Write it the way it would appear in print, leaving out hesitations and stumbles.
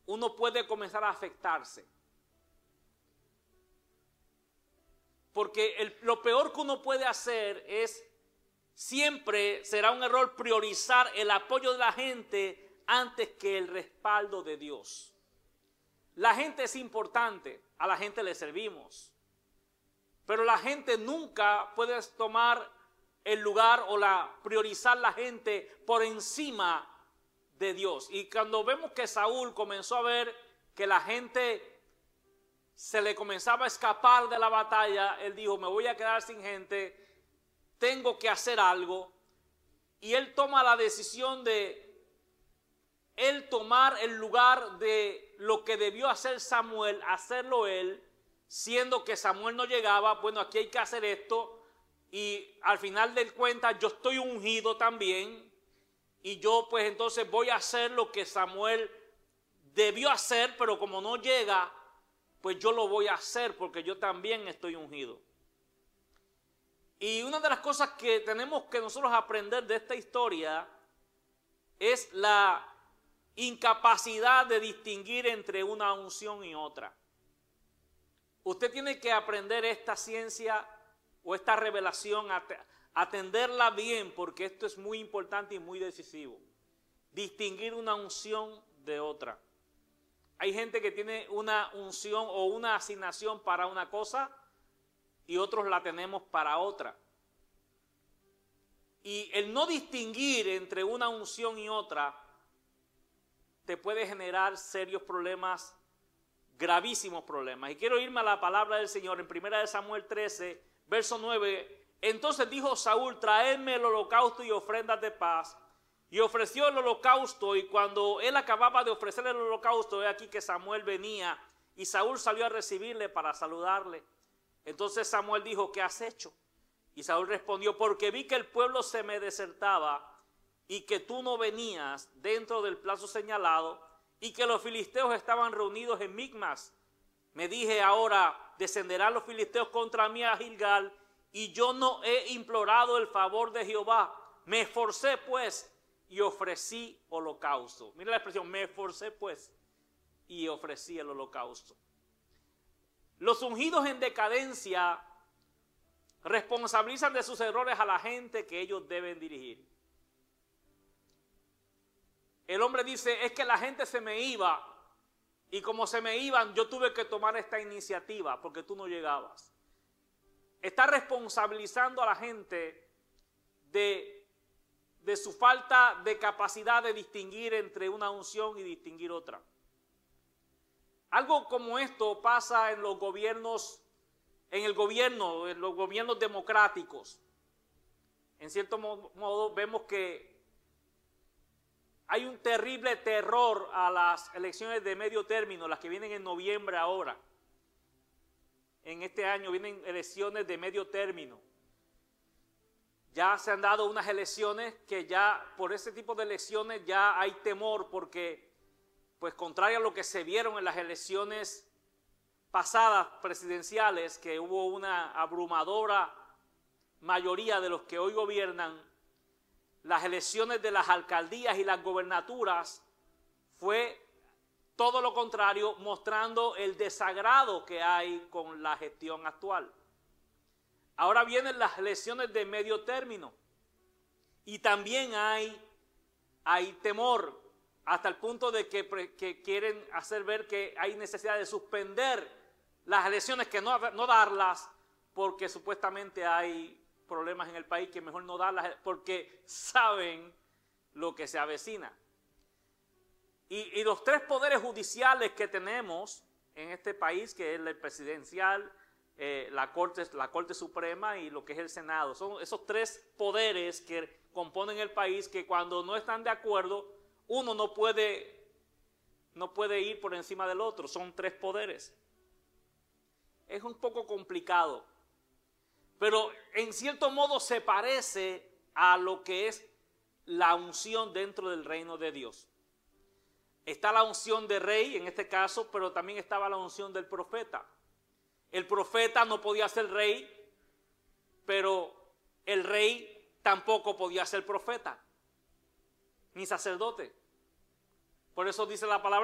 uno puede comenzar a afectarse. Porque lo peor que uno puede hacer es, siempre será un error priorizar el apoyo de la gente antes que el respaldo de Dios. La gente es importante, a la gente le servimos. Pero la gente nunca puede tomar el lugar o priorizar la gente por encima de Dios. Y cuando vemos que Saúl comenzó a ver que la gente se le comenzaba a escapar de la batalla, él dijo, me voy a quedar sin gente, tengo que hacer algo. Y él toma la decisión de él tomar el lugar de lo que debió hacer Samuel, hacerlo él, siendo que Samuel no llegaba. Bueno, aquí hay que hacer esto, y al final del cuenta yo estoy ungido también, y yo pues entonces voy a hacer lo que Samuel debió hacer, pero como no llega, pues yo lo voy a hacer porque yo también estoy ungido. Y una de las cosas que tenemos que nosotros aprender de esta historia es la incapacidad de distinguir entre una unción y otra. Usted tiene que aprender esta ciencia o esta revelación, atenderla bien, porque esto es muy importante y muy decisivo. Distinguir una unción de otra. Hay gente que tiene una unción o una asignación para una cosa y otros la tenemos para otra. Y el no distinguir entre una unción y otra te puede generar serios problemas, gravísimos problemas. Y quiero irme a la palabra del Señor en 1 Samuel 13, verso 9. Entonces dijo Saúl, traedme el holocausto y ofrendas de paz. Y ofreció el holocausto, y cuando él acababa de ofrecer el holocausto, he aquí que Samuel venía, y Saúl salió a recibirle para saludarle. Entonces Samuel dijo, ¿qué has hecho? Y Saúl respondió, porque vi que el pueblo se me desertaba, y que tú no venías dentro del plazo señalado, y que los filisteos estaban reunidos en Micmas. Me dije, ahora descenderán los filisteos contra mí a Gilgal, y yo no he implorado el favor de Jehová. Me esforcé pues y ofrecí holocausto. Mira la expresión, me esforcé pues y ofrecí el holocausto. Los ungidos en decadencia responsabilizan de sus errores a la gente que ellos deben dirigir. El hombre dice, es que la gente se me iba, y como se me iban, yo tuve que tomar esta iniciativa porque tú no llegabas. Está responsabilizando a la gente de su falta de capacidad de distinguir entre una unción y distinguir otra. Algo como esto pasa en los gobiernos, en los gobiernos democráticos. En cierto modo vemos que hay un terrible terror a las elecciones de medio término, las que vienen en noviembre ahora. En este año vienen elecciones de medio término. Ya se han dado unas elecciones que ya, por ese tipo de elecciones ya hay temor, porque pues contrario a lo que se vieron en las elecciones pasadas presidenciales, que hubo una abrumadora mayoría de los que hoy gobiernan, las elecciones de las alcaldías y las gobernaturas fue todo lo contrario, mostrando el desagrado que hay con la gestión actual. Ahora vienen las elecciones de medio término y también hay temor, hasta el punto de que quieren hacer ver que hay necesidad de suspender las elecciones, que no darlas, porque supuestamente hay problemas en el país, que mejor no darlas porque saben lo que se avecina. Y los tres poderes judiciales que tenemos en este país, que es el presidencial, la Corte Suprema y lo que es el Senado, son esos tres poderes que componen el país, que cuando no están de acuerdo, uno no puede ir por encima del otro. Son tres poderes. Es un poco complicado, pero en cierto modo se parece a lo que es la unción dentro del reino de Dios. Está la unción de rey en este caso, pero también estaba la unción del profeta. El profeta no podía ser rey, pero el rey tampoco podía ser profeta, ni sacerdote. Por eso dice la palabra